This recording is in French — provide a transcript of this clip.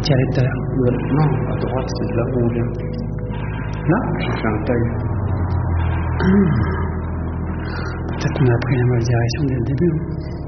tiré tout à l'heure. Non, à droite, c'est de là où on vient. Là? J'ai fait un taille. Peut-être qu'on a pris la mauvaise direction dès le début.